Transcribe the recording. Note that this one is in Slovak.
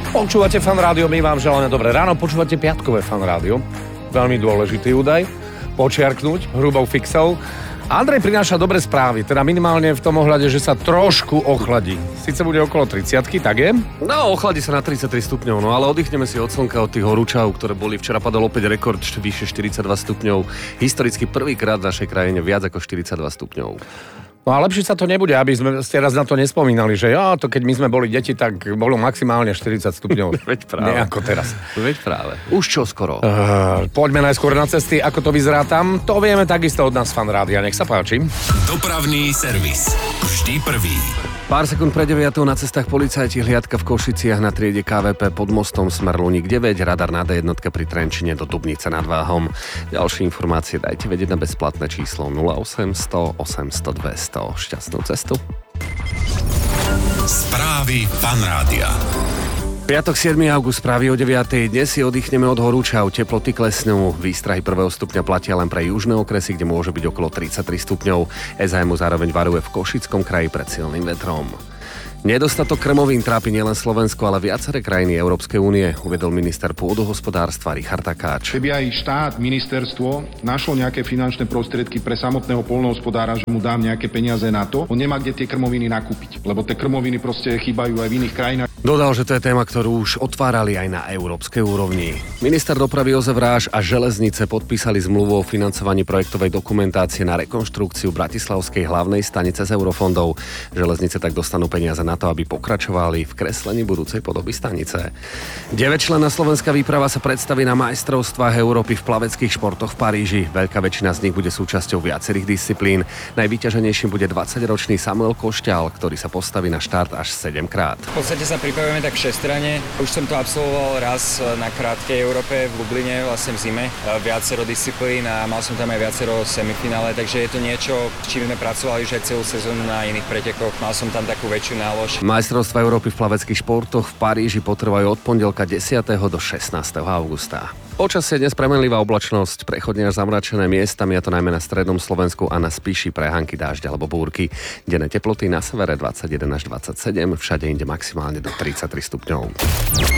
Počúvate Fan Rádio, my vám želáme dobré ráno. Počúvate piatkové Fan Rádio. Veľmi dôležitý údaj. Počiarknúť hrubou fixou. Andrej prináša dobré správy, teda minimálne v tom ohľade, že sa trošku ochladí. Sice bude okolo 30-ky, tak je? No, ochladí sa na 33 stupňov, no ale oddychneme si od slnka, od tých horúčav, ktoré boli. Včera padol opäť rekord vyše 42 stupňov. Historicky prvýkrát v našej krajine viac ako 42 stupňov. No a lepšie sa to nebude, aby sme teraz na to nespomínali, že to keď my sme boli deti, tak bolo maximálne 40 stupňov. Veď práve. Nie ako teraz. Veď práve. Už čo skoro. Poďme najskôr na cesty, ako to vyzerá tam. To vieme takisto od nás Fan Rádia. Nech sa páči. Dopravný servis. Vždy prvý. Pár sekúnd pred 9 na cestách policajti, hliadka v Košiciach na triede KVP pod mostom smer Luník 9, radar na D1 pri Trenčine do Dubnice nad Váhom. Ďalšie informácie dajte vedieť na bezplatné číslo 0800 800 200. Šťastnú cestu. Správy Fan Rádia. Piatok 7. august, správy o 9. Dnes si oddychneme od horúčav, teploty klesnú. Výstrahy 1. stupňa platia len pre južné okresy, kde môže byť okolo 33 stupňov. SHM zároveň varuje v Košickom kraji pred silným vetrom. Nedostatok krmovín trápi nielen Slovensko, ale viaceré krajiny Európskej únie, uviedol minister pôdohospodárstva Richard Takáč. Keby aj štát, ministerstvo našlo nejaké finančné prostriedky pre samotného poľnohospodára, že mu dám nejaké peniaze na to, on nemá kde tie krmoviny nakúpiť, lebo tie krmoviny proste chýbajú aj v iných krajinách. Dodal, že to je téma, ktorú už otvárali aj na európskej úrovni. Minister dopravy Jozef Ráš a železnice podpísali zmluvu o financovaní projektovej dokumentácie na rekonštrukciu Bratislavskej hlavnej stanice z eurofondov. Železnice tak dostanú peniaze na to, aby pokračovali v kreslení budúcej podoby stanice. 9-členná slovenská výprava sa predstaví na majstrovstvách Európy v plaveckých športoch v Paríži. Veľká väčšina z nich bude súčasťou viacerých disciplín. Najvyťaženejším bude 20-ročný Samuel Košťal, ktorý sa postaví na štart až 7-krát. V podstate sa pripravujeme tak všestranne. Už som to absolvoval raz na krátkej Európe v Lubline, vlastne v zime. Viacero disciplín a mal som tam aj viacero semifinále, takže je to niečo, s čím sme pracovali už aj celú sezónu na iných pretekoch. Mal som tam takú väčšiu nálož. Majstrovstvá Európy v plaveckých športoch v Paríži potrvajú od pondelka 10. do 16. augusta. Počasie dnes premenlivá oblačnosť, prechodne až zamračené miestami, a to najmä na strednom Slovensku a na Spiši prehánky dážď alebo búrky. Denné teploty na severe 21 až 27, všade inde maximálne do 33 stupňov.